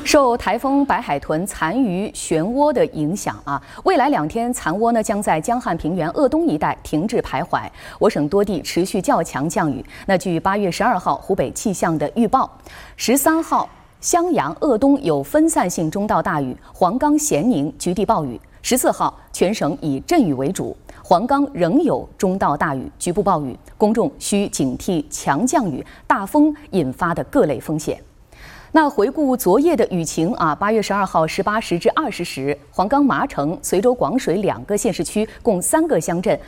受台风白海豚残余漩涡的影响未来2天残涡呢将在江汉平原鄂东一带停滞徘徊，我省多地持续较强降雨。据8月12号湖北气象的预报，13号襄阳、鄂东有分散性中到大雨，黄冈、咸宁局地暴雨。14号全省以阵雨为主，黄冈仍有中到大雨，局部暴雨，公众需警惕强降雨、大风引发的各类风险。回顾昨夜的雨情8月12号18时至20时，黄冈麻城、随州广水2个县市区共3个乡镇